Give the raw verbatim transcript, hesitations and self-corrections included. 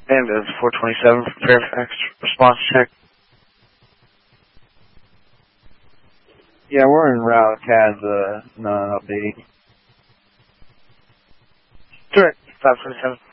Ambulance four twenty-seven for Fairfax. Response check. Yeah, we're en route. C A D's uh, not updating. Direct five twenty-seven.